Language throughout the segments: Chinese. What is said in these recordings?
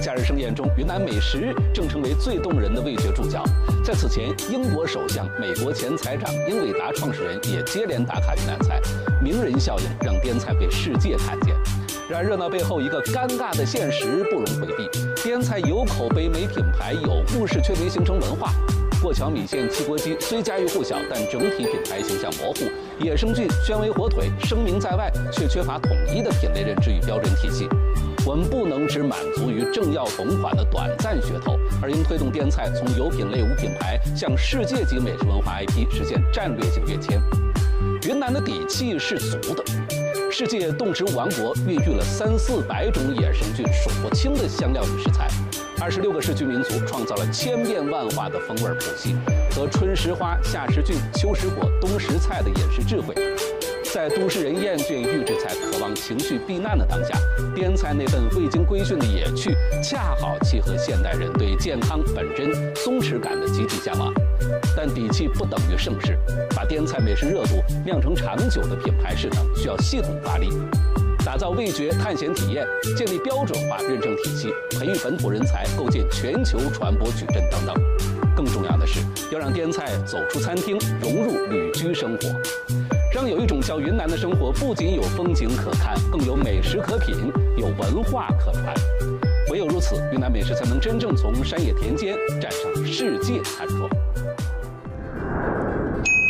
假日盛宴中，云南美食正成为最动人的味觉注脚。在此前，英国首相、美国前财长英伟达创始人也接连打卡云南菜，名人效应让滇菜被世界看见。然而，热闹背后一个尴尬的现实不容回避：滇菜有口碑、没品牌，有故事却没形成文化。过桥米线、汽锅鸡虽家喻户晓，但整体品牌形象模糊。野生菌、宣威火腿声名在外，却缺乏统一的品类认知与标准体系。我们不能只满足于政要同款的短暂噱头，而应推动滇菜从有品类无品牌向世界级美食文化 IP 实现战略性跃迁。云南的底气是足的，世界动植物王国孕育了300-400种野生菌，数不清的香料与食材。26个世居民族创造了千变万化的风味谱系和春时花、夏时菌、秋时果、冬时菜的饮食智慧。在都市人厌倦预制菜、渴望情绪避难的当下，滇菜那份未经规训的野趣，恰好契合现代人对健康、本真、松弛感的集体向往。但底气不等于盛世，把滇菜美食热度酿成长久的品牌势能，需要系统发力。打造味觉探险体验，建立标准化认证体系，培育本土人才，构建全球传播矩阵等等。更重要的是，要让滇菜走出餐厅，融入旅居生活，让有一种叫云南的生活不仅有风景可看，更有美食可品，有文化可传。唯有如此，云南美食才能真正从山野田间站上世界餐桌。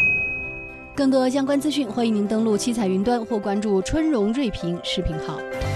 更多相关资讯，欢迎您登录七彩云端或关注春荣瑞平视频号。